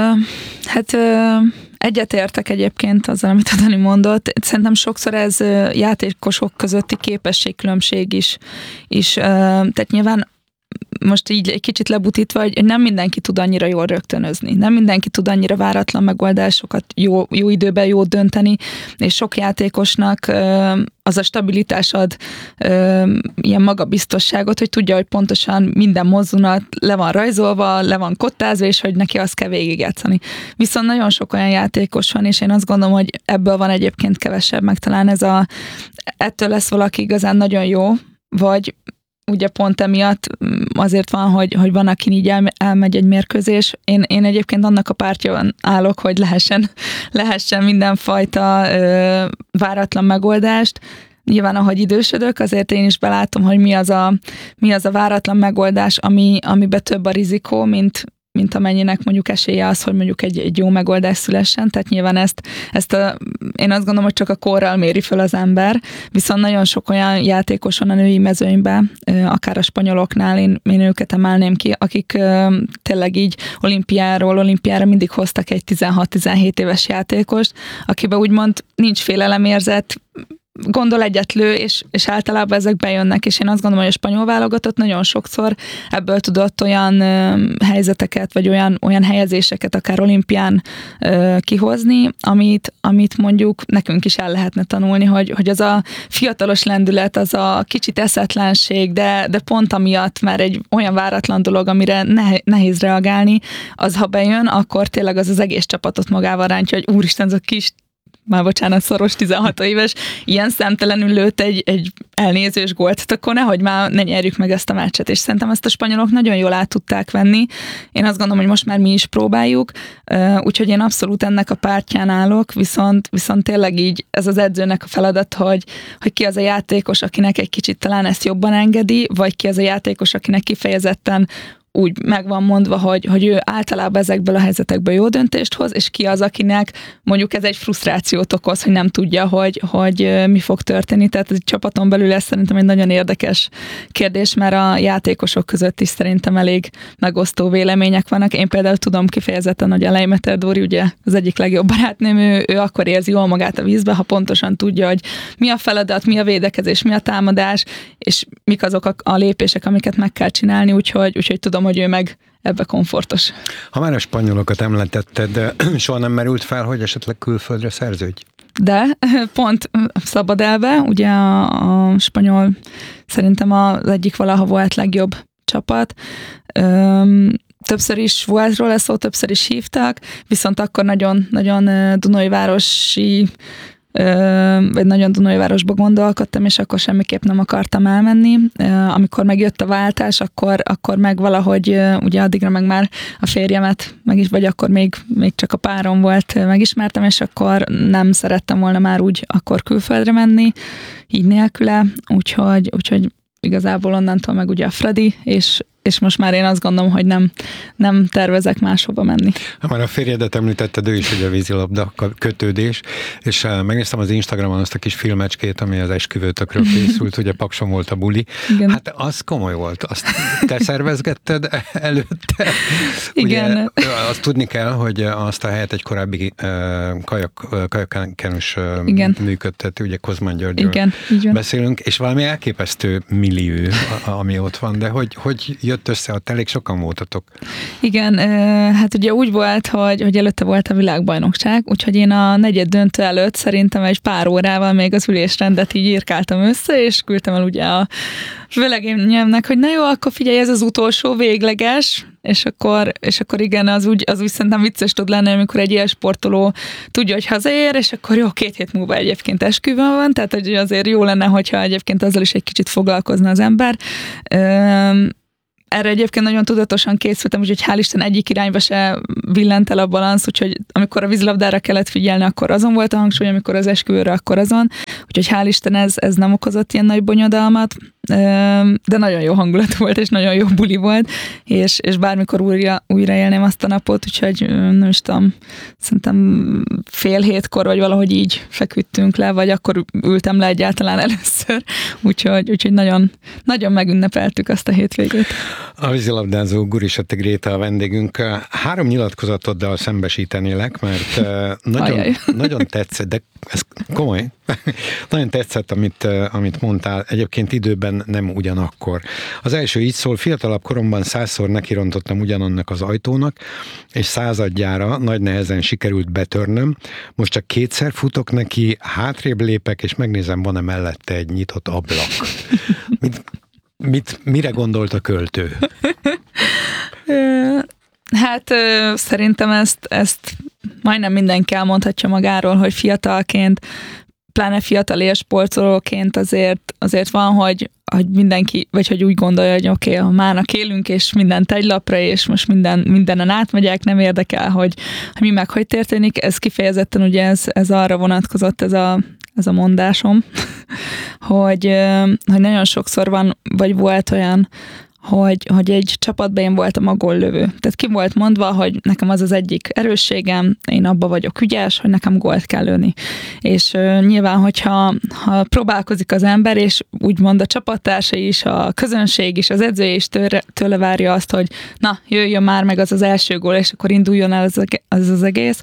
hát ö, egyetértek egyébként azzal, amit a Dani mondott. Szerintem sokszor ez játékosok közötti képességkülönbség is, is ö, tehát nyilván most így egy kicsit lebutítva, hogy nem mindenki tud annyira jól rögtönözni, nem mindenki tud annyira váratlan megoldásokat jó, jó időben jót dönteni, és sok játékosnak az a stabilitás ad ilyen magabiztosságot, hogy tudja, hogy pontosan minden mozzunat le van rajzolva, le van kottázva, és hogy neki azt kell végigjátszani. Viszont nagyon sok olyan játékos van, és én azt gondolom, hogy ebből van egyébként kevesebb, meg talán ez a, ettől lesz valaki igazán nagyon jó, vagy ugye pont emiatt azért van, hogy, hogy van, akin így el, elmegy egy mérkőzés. Én, én egyébként annak a pártján állok, hogy lehessen, lehessen mindenfajta ö, váratlan megoldást. Nyilván, ahogy idősödök, azért én is belátom, hogy mi az a, mi az a váratlan megoldás, ami, amiben több a rizikó, mint, mint amennyinek mondjuk esélye az, hogy mondjuk egy, egy jó megoldás szülessen. Tehát nyilván ezt, ezt a, én azt gondolom, hogy csak a korral méri föl az ember, viszont nagyon sok olyan játékos van a női mezőnyben, akár a spanyoloknál, én, én őket emelném ki, akik tényleg így olimpiáról olimpiára mindig hoztak egy tizenhat-tizenhét éves játékost, akiben úgymond nincs félelemérzet, gondol egyet lő, és, és általában ezek bejönnek, és én azt gondolom, hogy a spanyol válogatott nagyon sokszor ebből tudott olyan ö, helyzeteket, vagy olyan, olyan helyezéseket akár olimpián ö, kihozni, amit, amit mondjuk nekünk is el lehetne tanulni, hogy, hogy az a fiatalos lendület, az a kicsit eszetlenség, de, de pont amiatt már egy olyan váratlan dolog, amire nehéz reagálni, az ha bejön, akkor tényleg az az egész csapatot magával rántja, hogy úristen, ez a kis már bocsánat, szoros tizenhat éves, ilyen szemtelenül lőtt egy, egy elnézős gólt, akkor nehogy már ne nyerjük meg ezt a meccset, és szerintem ezt a spanyolok nagyon jól át tudták venni. Én azt gondolom, hogy most már mi is próbáljuk, úgyhogy én abszolút ennek a pártján állok, viszont, viszont tényleg így ez az edzőnek a feladat, hogy, hogy ki az a játékos, akinek egy kicsit talán ezt jobban engedi, vagy ki az a játékos, akinek kifejezetten úgy meg van mondva, hogy, hogy ő általában ezekből a helyzetekből jó döntést hoz, és ki az, akinek mondjuk ez egy frusztrációt okoz, hogy nem tudja, hogy, hogy mi fog történni. Tehát egy csapaton belül ez szerintem egy nagyon érdekes kérdés, mert a játékosok között is szerintem elég megosztó vélemények vannak. Én például tudom kifejezetten, hogy a Leimeter Dóri, ugye az egyik legjobb barátnőm, ő, ő akkor érzi jól magát a vízbe, ha pontosan tudja, hogy mi a feladat, mi a védekezés, mi a támadás, és mik azok a, a lépések, amiket meg kell csinálni, úgyhogy, úgyhogy tudom, hogy ő meg ebbe komfortos. Ha már a spanyolokat említetted, de soha nem merült fel, hogy esetleg külföldre szerződj? De pont szabad elve, ugye a, a spanyol szerintem az egyik valaha volt legjobb csapat. Öm, többször is volt róla szó, többször is hívtak, viszont akkor nagyon, nagyon Dunajvárosi vagy nagyon Dunajvárosba gondolkodtam, és akkor semmiképp nem akartam elmenni. Amikor megjött a váltás, akkor, akkor meg valahogy, ugye addigra meg már a férjemet, meg is, vagy akkor még, még csak a párom volt, megismertem, és akkor nem szerettem volna már úgy akkor külföldre menni, így nélküle, úgyhogy, úgyhogy igazából onnantól meg ugye a Fradi, és és most már én azt gondolom, hogy nem, nem tervezek máshova menni. Ha már a férjedet említetted, ő is ugye a vízilabda kötődés, és megnéztem az Instagramon azt a kis filmecskét, ami az esküvőtökről készült, ugye Pakson volt a buli. Igen. Hát az komoly volt. Azt te szervezgetted előtte? Igen. Ugye, azt tudni kell, hogy azt a helyet egy korábbi kajak, kajakkenus működtető, ugye Kozmán Györgyről Igen, beszélünk, és valami elképesztő millió, ami ott van, de hogy, hogy jött össze, ott elég sokan voltatok. Igen, hát ugye úgy volt, hogy, hogy előtte volt a világbajnokság, úgyhogy én a negyed döntő előtt szerintem egy pár órával még az ülésrendet így írkáltam össze, és küldtem el ugye a vőlegényemnek, hogy na jó, akkor figyelj, ez az utolsó végleges, és akkor, és akkor igen, az úgy, az úgy szerintem vicces tud lenni, amikor egy ilyen sportoló tudja, hogy hazaér, és akkor jó, két hét múlva egyébként esküvőn van, tehát hogy azért jó lenne, hogyha egyébként azzal is egy kicsit foglalkozna az ember. Üm, Erre egyébként nagyon tudatosan készültem, úgyhogy hál' Isten egyik irányba se villent el a balansz, úgyhogy amikor a vízilabdára kellett figyelni, akkor azon volt a hangsúly, amikor az esküvőre, akkor azon. Úgyhogy hál' Isten ez, ez nem okozott ilyen nagy bonyodalmat, de nagyon jó hangulat volt, és nagyon jó buli volt, és, és bármikor újra, újra élném azt a napot, úgyhogy nem is tudom, szerintem fél hétkor, vagy valahogy így feküdtünk le, vagy akkor ültem le egyáltalán először, úgyhogy, úgyhogy nagyon, nagyon megünnepeltük azt a hétvégét. A vízilabdázó Gurisatti Gréta a vendégünk. Három nyilatkozatoddal szembesítenélek, mert nagyon, nagyon tetszett, de ez komoly. Nagyon tetszett, amit, amit mondtál. Egyébként időben nem ugyanakkor. Az első így szól: fiatalabb koromban százszor nekirontottam ugyanannak az ajtónak, és századjára nagy nehezen sikerült betörnöm. Most csak kétszer futok neki, hátrébb lépek, és megnézem, van-e mellette egy nyitott ablak. Mit, mit, mire gondolt a költő? Hát szerintem ezt, ezt majdnem mindenki elmondhatja magáról, hogy fiatalként, pláne fiatal élsportolóként azért, azért van, hogy, hogy mindenki, vagy hogy úgy gondolja, hogy oké, okay, mának élünk, és mindent egy lapra, és most minden, mindenen átmegyek, nem érdekel, hogy, hogy mi meg hogy történik. Ez kifejezetten ugye ez, ez arra vonatkozott, ez a, ez a mondásom, hogy, hogy nagyon sokszor van, vagy volt olyan, hogy, hogy egy csapatban én voltam a góllövő. Tehát ki volt mondva, hogy nekem az az egyik erősségem, én abba vagyok ügyes, hogy nekem gólt kell lőni. És uh, nyilván, hogyha ha próbálkozik az ember, és úgymond a csapattársai is, a közönség is, az edző is tőle, tőle várja azt, hogy na, jöjjön már meg az az első gól, és akkor induljon el az az, az egész.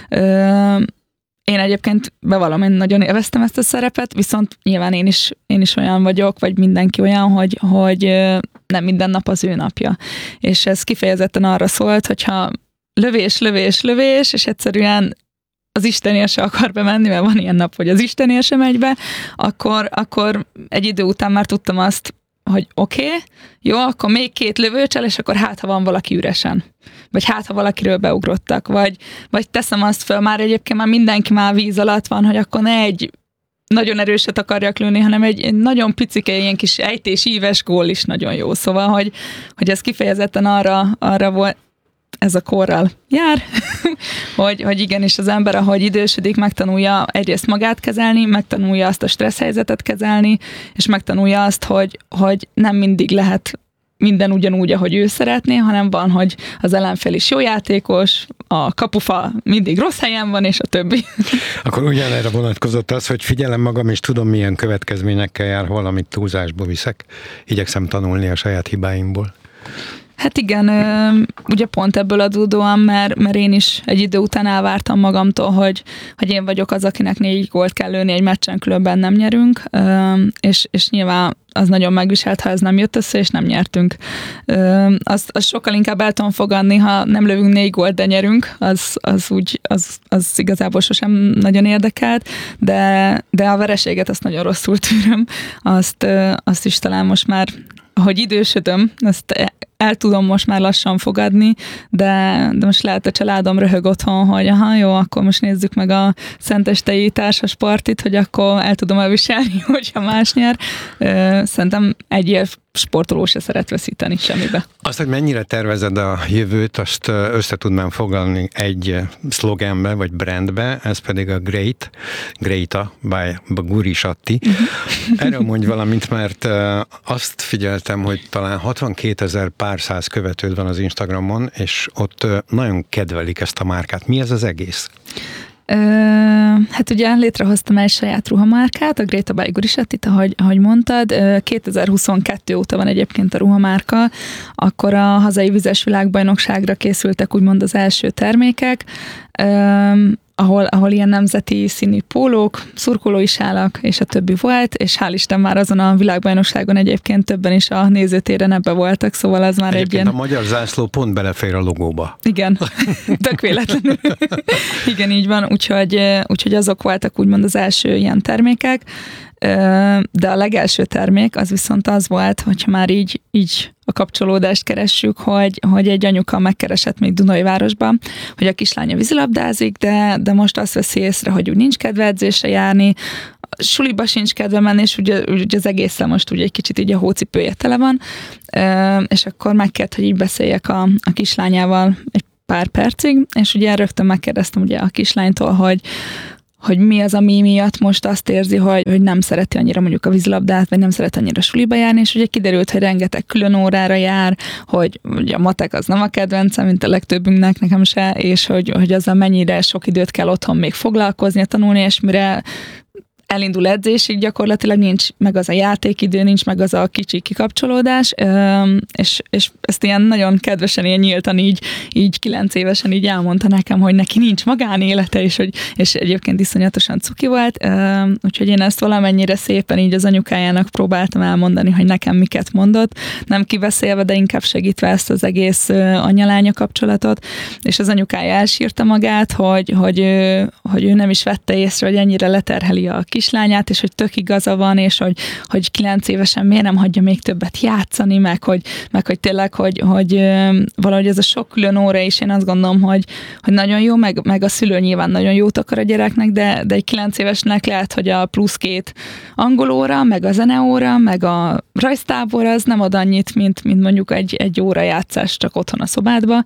Uh, Én egyébként bevallom, én nagyon élveztem ezt a szerepet, viszont nyilván én is, én is olyan vagyok, vagy mindenki olyan, hogy, hogy nem minden nap az ő napja. És ez kifejezetten arra szólt, hogyha lövés, lövés, lövés, és egyszerűen az Istenél se akar bemenni, mert van ilyen nap, hogy az Istenél se megy be, akkor, akkor egy idő után már tudtam azt, hogy oké, okay, jó, akkor még két lövőcsel, és akkor hát, ha van valaki üresen. Vagy hát, ha valakiről beugrottak. Vagy, vagy teszem azt föl, már egyébként már mindenki már víz alatt van, hogy akkor ne egy nagyon erőset akarjak lőni, hanem egy, egy nagyon picike, ilyen kis ejtés, íves gól is nagyon jó. Szóval, hogy, hogy ez kifejezetten arra, arra volt, ez a korral jár, hogy, hogy igenis az ember, ahogy idősödik, megtanulja egyrészt magát kezelni, megtanulja azt a stressz helyzetet kezelni, és megtanulja azt, hogy, hogy nem mindig lehet minden ugyanúgy, ahogy ő szeretné, hanem van, hogy az ellenfél is jó játékos, a kapufa mindig rossz helyen van, és a többi. Akkor ugyanerre vonatkozott az, hogy figyelem magam, és tudom, milyen következményekkel jár, hol, amit túlzásba viszek. Igyekszem tanulni a saját hibáimból. Hát igen, ugye pont ebből adódóan, mert, mert én is egy idő után elvártam magamtól, hogy, hogy én vagyok az, akinek négy gólt kell lőni egy meccsen, különben nem nyerünk, és, és nyilván az nagyon megviselt, ha ez nem jött össze, és nem nyertünk. Azt, azt sokkal inkább el tudom fogadni, ha nem lövünk négy gólt, de nyerünk, az, az úgy, az, az igazából sosem nagyon érdekelt, de, de a vereséget azt nagyon rosszul tűröm. Azt, azt is talán most már, ahogy idősödöm, azt el tudom most már lassan fogadni, de, de most lehet a családom röhög otthon, hogy aha, jó, akkor most nézzük meg a szentestei társas partit, hogy akkor el tudom elviselni, hogyha más nyer. Szerintem egy év sportoló se szeret veszíteni semmibe. Azt, hogy mennyire tervezed a jövőt, azt össze tudnám foglalni egy szlogenbe, vagy brandbe, ez pedig a Great, Greata by Guris Atti. Uh-huh. Erről mondj valamit, mert azt figyeltem, hogy talán hatvankétezer pár száz követőd van az Instagramon, és ott nagyon kedvelik ezt a márkát. Mi ez az egész? Ö, hát ugye létrehoztam egy saját ruhamárkát, a Greata by Guris Attit, ahogy, ahogy mondtad. kétezer-huszonkettő óta van egyébként a ruhamárka, akkor a hazai vizes világbajnokságra készültek úgymond az első termékek, ö, ahol, ahol ilyen nemzeti színű pólók, szurkolói sálak és a többi volt, és hál' Isten már azon a világbajnokságon egyébként többen is a nézőtéren ebbe voltak, szóval az már egyébként egy ilyen... a magyar zászló pont belefér a logóba. Igen, tök véletlenül. Igen, így van, úgyhogy, úgyhogy azok voltak úgymond az első ilyen termékek, de a legelső termék az viszont az volt, hogyha már így, így a kapcsolódást keressük, hogy, hogy egy anyuka megkeresett még Dunajvárosban, hogy a kislánya vízilabdázik, de, de most azt veszi észre, hogy úgy nincs kedve edzésre járni, suliba sincs kedve menni, és ugye, ugye az egészen most ugye egy kicsit így a hócipője tele van, és akkor megkért, hogy így beszéljek a, a kislányával egy pár percig, és ugye rögtön megkérdeztem ugye a kislánytól, hogy hogy mi az, ami miatt most azt érzi, hogy, hogy nem szereti annyira mondjuk a vízilabdát, vagy nem szeret annyira suliba járni, és ugye kiderült, hogy rengeteg külön órára jár, hogy ugye a matek az nem a kedvencem, mint a legtöbbünknek, nekem se, és hogy, hogy azzal mennyire sok időt kell otthon még foglalkozni, tanulni, és mire elindul edzésig, gyakorlatilag nincs meg az a játékidő, nincs meg az a kicsi kikapcsolódás, és, és ezt ilyen nagyon kedvesen, ilyen nyíltan így, így kilenc évesen így elmondta nekem, hogy neki nincs magánélete, és, hogy, és egyébként iszonyatosan cuki volt, úgyhogy én ezt valamennyire szépen így az anyukájának próbáltam elmondani, hogy nekem miket mondott, nem kibeszélve, de inkább segítve ezt az egész anya-lánya kapcsolatot, és az anyukája elsírta magát, hogy, hogy, ő, hogy ő nem is vette észre, hogy ennyire leterheli a kislányát, és hogy tök igaza van, és hogy, hogy kilenc évesen miért nem hagyja még többet játszani, meg hogy, meg hogy tényleg, hogy, hogy valahogy ez a sok külön óra is, én azt gondolom, hogy, hogy nagyon jó, meg, meg a szülő nyilván nagyon jót akar a gyereknek, de, de egy kilenc évesnek lehet, hogy a plusz két angol óra, meg a zeneóra, meg a rajztábor az nem ad annyit, mint, mint mondjuk egy, egy óra játszás csak otthon a szobádba,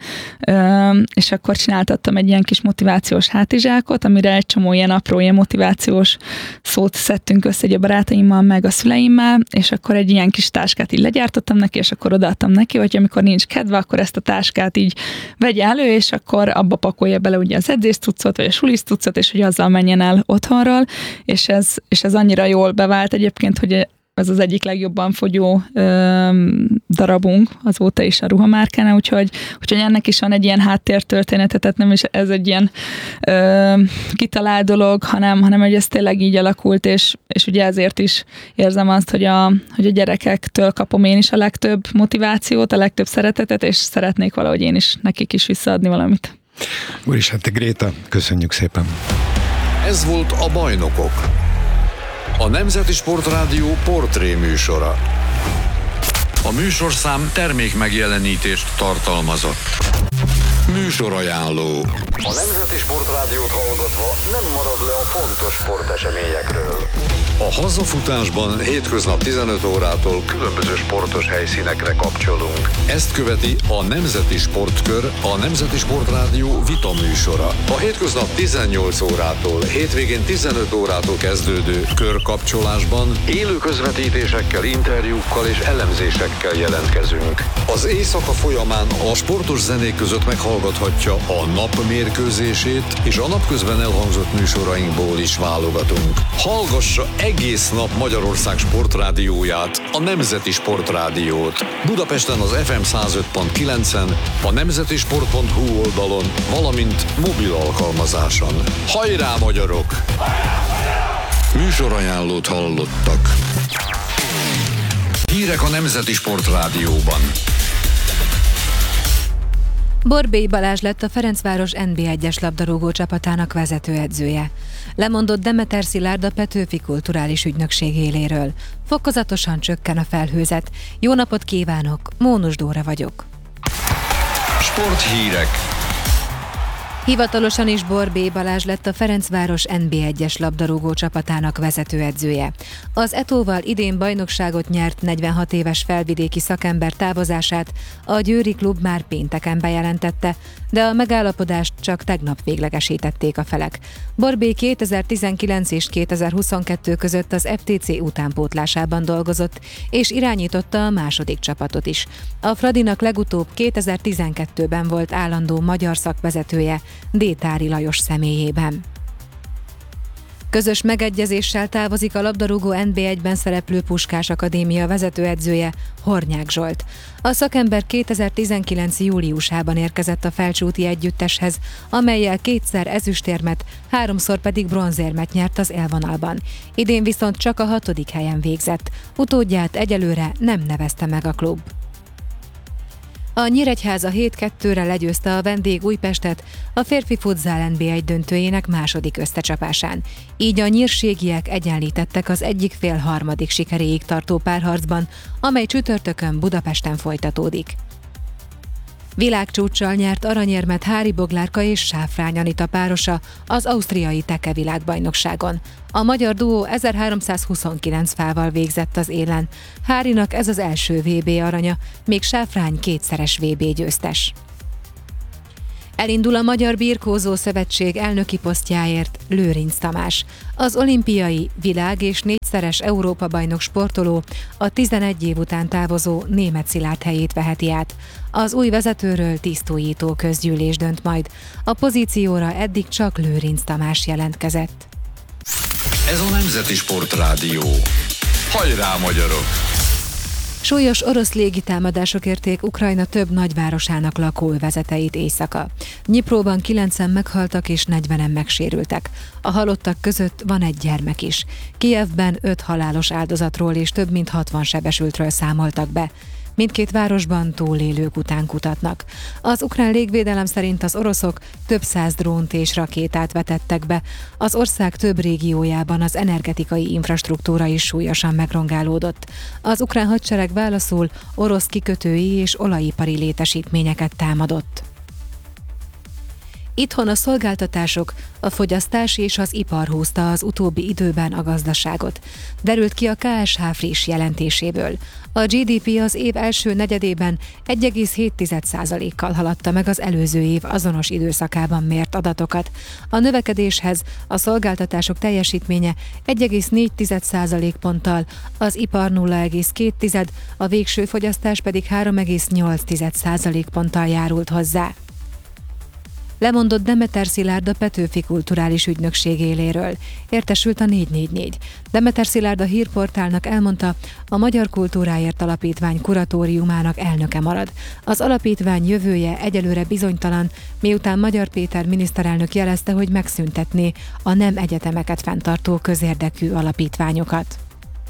és akkor csináltattam egy ilyen kis motivációs hátizsákot, amire egy csomó ilyen apró, ilyen motivációs szót szedtünk össze egy a barátaimmal, meg a szüleimmel, és akkor egy ilyen kis táskát így legyártottam neki, és akkor odaadtam neki, hogy amikor nincs kedve, akkor ezt a táskát így vegye elő, és akkor abba pakolja bele ugye az edzéscuccot, vagy a sulisztuccot, és hogy azzal menjen el otthonról, és ez, és ez annyira jól bevált egyébként, hogy ez az egyik legjobban fogyó ö, darabunk azóta is a ruhamárkánál, úgyhogy, úgyhogy ennek is van egy ilyen háttértörténete, tehát nem is ez egy ilyen ö, kitalált dolog, hanem, hanem hogy ez tényleg így alakult, és, és ugye ezért is érzem azt, hogy a, hogy a gyerekektől kapom én is a legtöbb motivációt, a legtöbb szeretetet, és szeretnék valahogy én is nekik is visszaadni valamit. Guris Atti Gréta, köszönjük szépen! Ez volt a Bajnokok, a Nemzeti Sportrádió portré műsora. A műsorszám termék megjelenítést tartalmazott. Műsorajánló. A Nemzeti Sportrádiót hallgatva nem marad le a fontos sporteseményekről. A hazafutásban hétköznap tizenöt órától különböző sportos helyszínekre kapcsolunk. Ezt követi a Nemzeti Sportkör, a Nemzeti Sportrádió vita műsora. A hétköznap tizennyolc órától, hétvégén tizenöt órától kezdődő körkapcsolásban élő közvetítésekkel, interjúkkal és elemzésekkel jelentkezünk. Az éjszaka folyamán a sportos zenék között meghallgathatja a nap mérkőzését, és a napközben elhangzott műsorainkból is válogatunk. Hallgassa egész nap Magyarország sportrádióját, a Nemzeti Sportrádiót. Budapesten az ef em száz öt pont kilencen, a nemzetisport pont hu oldalon, valamint mobil alkalmazáson. Hajrá, magyarok! Műsorajánlót hallottak. Hírek a Nemzeti Sportrádióban. Borbély Balázs lett a Ferencváros en bé egyes labdarúgó csapatának vezetőedzője. Lemondott Demeter Szilárd a Petőfi Kulturális Ügynökség éléről. Fokozatosan csökken a felhőzet. Jó napot kívánok, Mónus Dóra vagyok. Sporthírek. Hivatalosan is Borbély Balázs lett a Ferencváros en bé egyes labdarúgó csapatának vezetőedzője. Az Etóval idén bajnokságot nyert negyvenhat éves felvidéki szakember távozását a győri klub már pénteken bejelentette, de a megállapodást csak tegnap véglegesítették a felek. Borbély kétezer-tizenkilenc és kétezer-huszonkettő között az ef té cé utánpótlásában dolgozott, és irányította a második csapatot is. A Fradinak legutóbb kétezer-tizenkettőben volt állandó magyar szakvezetője, Détári Lajos személyében. Közös megegyezéssel távozik a labdarúgó en bé egyben szereplő Puskás Akadémia vezetőedzője, Hornyák Zsolt. A szakember kétezer-tizenkilenc júliusában érkezett a Felcsúti együtteshez, amellyel kétszer ezüstérmet, háromszor pedig bronzérmet nyert az élvonalban. Idén viszont csak a hatodik helyen végzett, utódját egyelőre nem nevezte meg a klub. A Nyíregyháza hét kettőre legyőzte a vendég Újpestet a férfi futzál en bé egy döntőjének második összecsapásán. Így a nyírségiek egyenlítettek az egyik fél harmadik sikeréig tartó párharcban, amely csütörtökön Budapesten folytatódik. Világcsúccsal nyert aranyérmet Hári Boglárka és Sáfrány Anita párosa az ausztriai Teke világbajnokságon. A magyar duó ezerháromszázhuszonkilenc fával végzett az élen. Hárinak ez az első vé bé aranya, még Sáfrány kétszeres vé bé győztes. Elindul a Magyar Birkózó Szövetség elnöki posztjáért Lőrinc Tamás. Az olimpiai, világ- és négyszeres Európa-bajnok sportoló a tizenegy év után távozó Németh Szilárd helyét veheti át. Az új vezetőről tisztújító közgyűlés dönt majd. A pozícióra eddig csak Lőrinc Tamás jelentkezett. Ez a Nemzeti Sportrádió. Hajrá, magyarok! Súlyos orosz légitámadások érték Ukrajna több nagyvárosának lakóövezeteit éjszaka. Dnyipróban kilencen meghaltak és negyvenen megsérültek. A halottak között van egy gyermek is. Kijevben öt halálos áldozatról és több mint hatvan sebesültről számoltak be. Mindkét városban túlélők után kutatnak. Az ukrán légvédelem szerint az oroszok több száz drónt és rakétát vetettek be. Az ország több régiójában az energetikai infrastruktúra is súlyosan megrongálódott. Az ukrán hadsereg válaszul orosz kikötői és olajipari létesítményeket támadott. Itthon a szolgáltatások, a fogyasztás és az ipar húzta az utóbbi időben a gazdaságot. Derült ki a ká es há friss jelentéséből. A gé dé pé az év első negyedében egy egész hét százalékkal haladta meg az előző év azonos időszakában mért adatokat. A növekedéshez a szolgáltatások teljesítménye egy egész négy százalékponttal, az ipar nulla egész két, a végső fogyasztás pedig három egész nyolc százalékponttal járult hozzá. Lemondott Demeter Szilárd a Petőfi Kulturális Ügynökség éléről. Értesült a négy négy négy. Demeter Szilárd a hírportálnak elmondta, a Magyar Kultúráért Alapítvány kuratóriumának elnöke marad. Az alapítvány jövője egyelőre bizonytalan, miután Magyar Péter miniszterelnök jelezte, hogy megszüntetné a nem egyetemeket fenntartó közérdekű alapítványokat.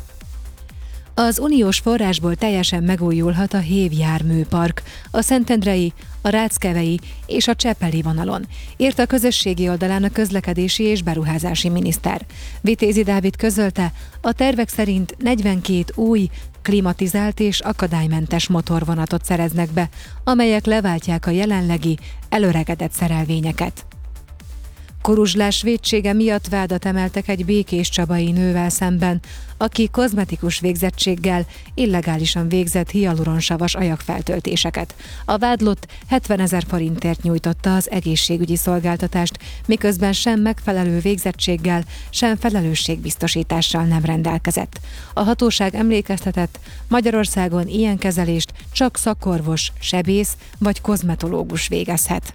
Az uniós forrásból teljesen megújulhat a Hév-járműpark, a Szentendrei, a Ráckevei és a Csepeli vonalon, írt a közösségi oldalán a közlekedési és beruházási miniszter. Vitézi Dávid közölte, a tervek szerint negyvenkét új, klimatizált és akadálymentes motorvonatot szereznek be, amelyek leváltják a jelenlegi, előregedett szerelvényeket. Koruzslás vétsége miatt vádat emeltek egy békés csabai nővel szemben, aki kozmetikus végzettséggel illegálisan végzett hialuronsavas ajakfeltöltéseket. A vádlott hetvenezer forintért nyújtotta az egészségügyi szolgáltatást, miközben sem megfelelő végzettséggel, sem felelősségbiztosítással nem rendelkezett. A hatóság emlékeztetett, Magyarországon ilyen kezelést csak szakorvos, sebész vagy kozmetológus végezhet.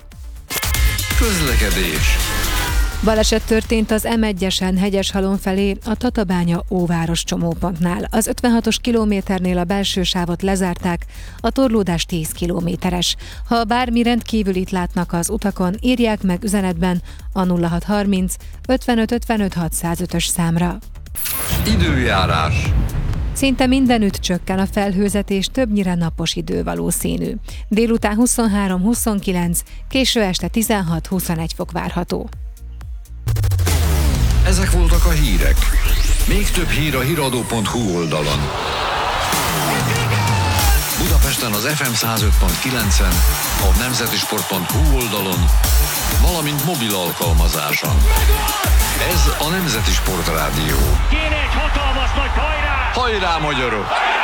Közlekedés. Baleset történt az em egyesen Hegyeshalom felé a Tatabánya Óváros csomópontnál. Az ötvenhatos kilométernél a belső sávot lezárták, a torlódás tíz kilométeres. Ha bármi rendkívülit látnak az utakon, írják meg üzenetben a nulla hat harminc ötvenöt ötvenöt hatszázötös számra. Időjárás. Szinte mindenütt csökken a felhőzet és többnyire napos idő valószínű. Délután huszonhárom huszonkilenc, késő este tizenhat huszonegy fok várható. Ezek voltak a hírek. Még több hír a híradó pont hú oldalon. Budapesten az ef em száz öt pont kilencen, a nemzetisport pont hú oldalon, valamint valamint mobil alkalmazáson. Ez a Nemzeti Sportrádió. Kéne egy hatalmas nagy hajrá! Hajrá, magyarok!